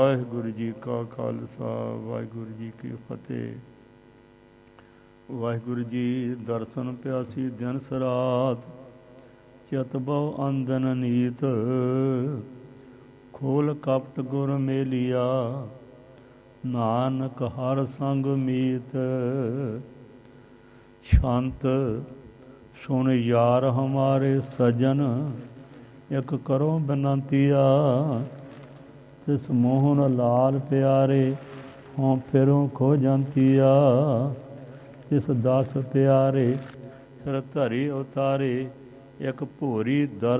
ਵਾਹਿਗੁਰੂ ਜੀ ਕਾ ਖਾਲਸਾ ਵਾਹਿਗੁਰੂ ਜੀ ਕੀ ਫਤਿਹ। ਵਾਹਿਗੁਰੂ ਜੀ ਦਰਸ਼ਨ ਪਿਆਸੀ ਦਿਨ ਸਰਾਤ, ਚਿਤ ਬਹੁ ਅੰਦਨ ਨੀਤ। ਖੋਲ ਕਪਟ ਗੁਰ ਮੇਲਿਆ, ਨਾਨਕ ਹਰ ਸੰਗ ਮੀਤ। ਸ਼ਾਂਤ ਸੁਣ ਯਾਰ ਹਮਾਰੇ ਸਜਨ, ਇਕ ਕਰੋ ਬੇਨੰਤੀਆ। ਤਿਸ ਮੋਹਨ ਲਾਲ ਪਿਆਰੇ, ਹੋਂ ਫਿਰੋਂ ਖੋ ਜਾਂਤੀਆ। ਤਿਸ ਦਾਸ ਪਿਆਰੇ, ਸਿਰ ਧਰੀ ਉਤਾਰੇ, ਇਕ ਭੋਰੀ ਦਰ